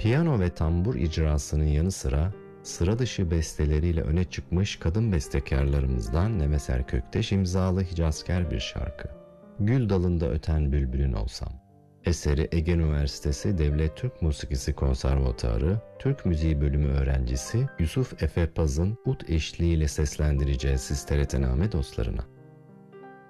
Piyano ve tambur icrasının yanı sıra sıra dışı besteleriyle öne çıkmış kadın bestekarlarımızdan Neveser Kökteş imzalı Hicazkar bir şarkı. Gül dalında öten bülbülün olsam. Eseri Ege Üniversitesi Devlet Türk Musikisi Konservatuarı Türk Müziği Bölümü öğrencisi Yusuf Efe Paz'ın ut eşliğiyle seslendireceği Siz TRT Name dostlarına.